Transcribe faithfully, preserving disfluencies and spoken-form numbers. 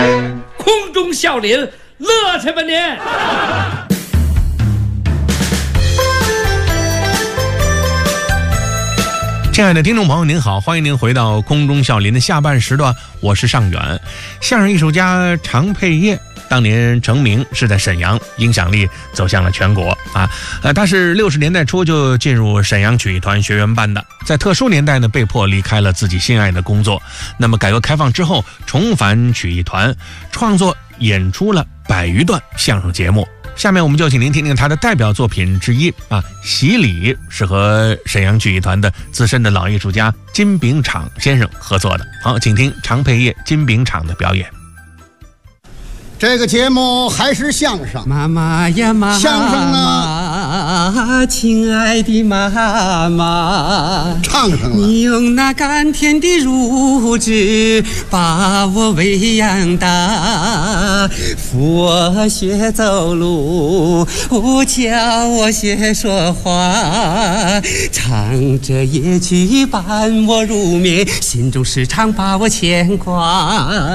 空中笑林，乐去吧您！ 亲爱的听众朋友您好，欢迎您回到空中笑林的下半时段，我是尚远。相声艺术家常佩业当年成名是在沈阳，影响力走向了全国啊。呃，他是六十年代初就进入沈阳曲艺团学员班的，在特殊年代呢，被迫离开了自己心爱的工作。那么改革开放之后，重返曲艺团，创作演出了百余段相声节目。下面我们就请您听听他的代表作品之一啊，洗礼是和沈阳曲艺团的资深的老艺术家金炳昶先生合作的。好，请听常佩业、金炳昶的表演。 这个节目还是相声， 妈妈呀妈妈， 相声呢， 亲爱的妈妈， 唱上了。 你用那甘甜的乳汁把我喂养大，扶我学走路，教我学说话，唱着夜曲伴我入眠，心中时常把我牵挂。